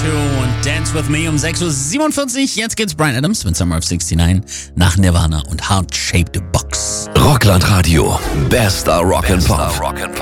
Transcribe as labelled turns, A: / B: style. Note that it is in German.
A: und Dance With Me um 6.47 Uhr. Jetzt geht's Bryan Adams mit Summer of 69 nach Nirvana und Heart Shaped Box.
B: Rockland Radio, bester Rock and Pop.